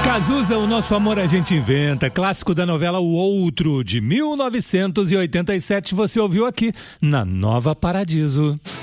Cazuza, O Nosso Amor a Gente Inventa, clássico da novela O Outro, de 1987, você ouviu aqui na Nova Paradiso.